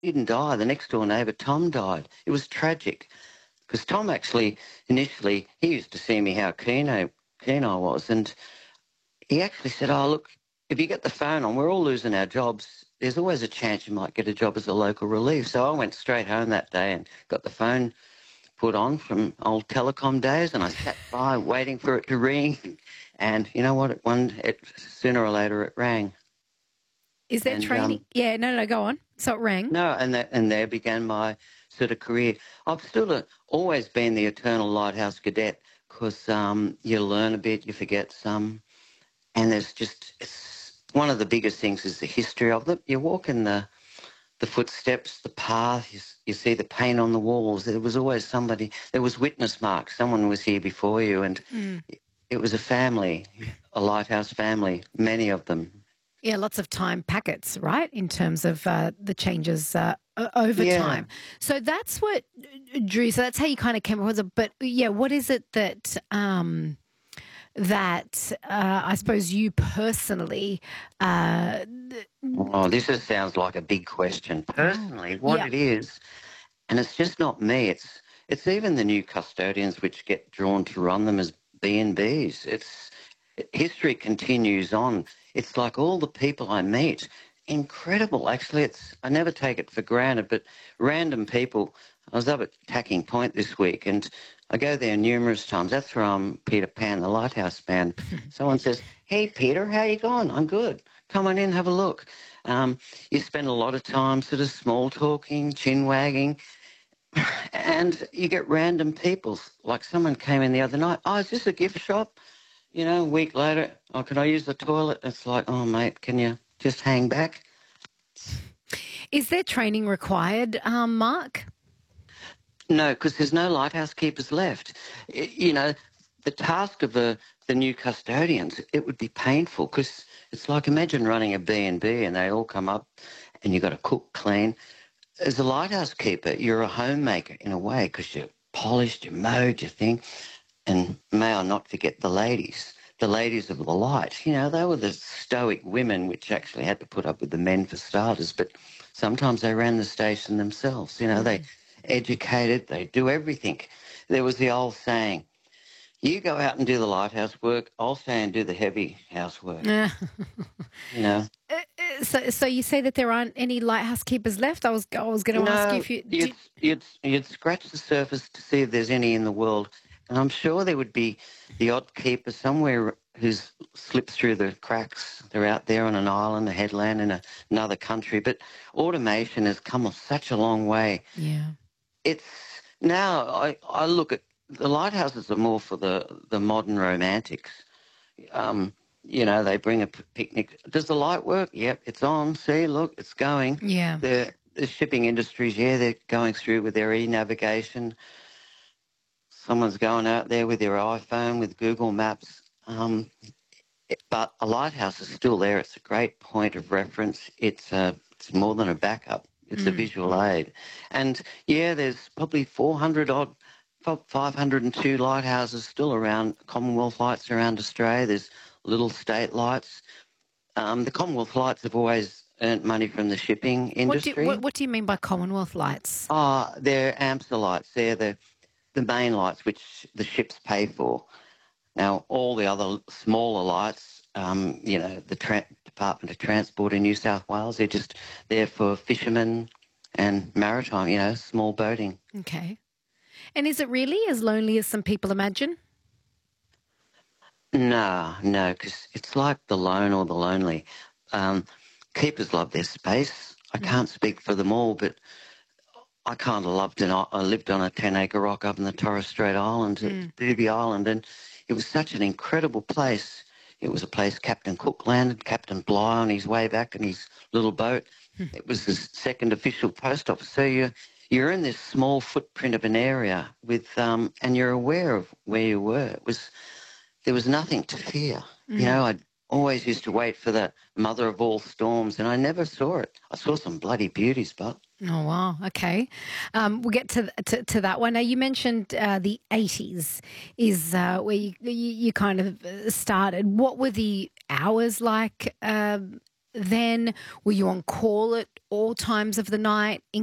didn't die. The next door neighbour, Tom, died. It was tragic because Tom actually, initially, he used to see me how keen I was, and he actually said, oh, look, if you get the phone on, we're all losing our jobs. There's always a chance you might get a job as a local relief. So I went straight home that day and got the phone put on from old telecom days, and I sat by waiting for it to ring. And you know what? Sooner or later it rang. Is there And training? Yeah, no, go on. So it rang. no, and there began my sort of career. I've still always been the eternal lighthouse cadet because you learn a bit, you forget some, and it's one of the biggest things is the history of it. You walk in the footsteps, the path, you see the paint on the walls. There was always somebody, there was witness marks. Someone was here before you, and it was a family, a lighthouse family, many of them. Yeah, lots of time packets, right, in terms of the changes over Yeah. time. So that's what drew. So that's how you kind of came up with it. But yeah, what is it that I suppose you personally? Uh, Oh, sounds like a big question. oh, Personally, what yeah. it is, and it's just not me. It's even the new custodians which get drawn to run them as B&Bs. History continues on. It's like all the people I meet. Incredible. Actually, I never take it for granted, but random people. I was up at Tacking Point this week, and I go there numerous times. That's where I'm Peter Pan, the lighthouse band. Someone says, "Hey, Peter, how you going?" "I'm good. Come on in, have a look." Um, you spend a lot of time sort of small talking, chin wagging, and you get random people. Like someone came in the other night. "Oh, is this a gift shop?" A week later, "Oh, can I use the toilet?" It's like, "Oh, mate, can you just hang back?" Is there training required, Mark? No, because there's no lighthouse keepers left. The task of the new custodians, it would be painful because it's like imagine running a B&B and they all come up and you've got to cook, clean. As a lighthouse keeper, you're a homemaker in a way because you're polished, you're mowed, you think. And may I not forget the ladies of the light. They were the stoic women which actually had to put up with the men for starters, but sometimes they ran the station themselves. They educated, they do everything. There was the old saying, you go out and do the lighthouse work, I'll stay and do the heavy housework. Yeah. You know. So you say that there aren't any lighthouse keepers left? I was going to ask you No, if you you'd, did. you'd scratch the surface to see if there's any in the world. And I'm sure there would be the odd keeper somewhere who's slipped through the cracks. They're out there on an island, a headland in another country. But automation has come such a long way. Yeah. It's now I look at the lighthouses are more for the modern romantics. They bring a picnic. Does the light work? Yep, it's on. See, look, it's going. Yeah. The shipping industries, yeah, they're going through with their e-navigation. Someone's going out there with their iPhone, with Google Maps. But a lighthouse is still there. It's a great point of reference. It's more than a backup. It's a visual aid. And, yeah, there's probably 400 odd, 502 lighthouses still around, Commonwealth lights around Australia. There's little state lights. The Commonwealth lights have always earned money from the shipping industry. What do you mean by Commonwealth lights? They're AMSA lights. They're the main lights which the ships pay for. Now, all the other smaller lights, the Department of Transport in New South Wales, they're just there for fishermen and maritime, small boating. Okay. And is it really as lonely as some people imagine? No, because it's like the lone or the lonely. Keepers love their space. I can't speak for them all, but I kind of I lived on a 10-acre rock up in the Torres Strait Island, Booby Island, and it was such an incredible place. It was a place Captain Cook landed, Captain Bligh on his way back in his little boat. It was his second official post office. So you're in this small footprint of an area with, and you're aware of where you were. There was nothing to fear. I always used to wait for the mother of all storms, and I never saw it. I saw some bloody beauties, but. Oh, wow. Okay. We'll get to that one. Now, you mentioned the 80s is where you kind of started. What were the hours like then? Were you on call at all times of the night?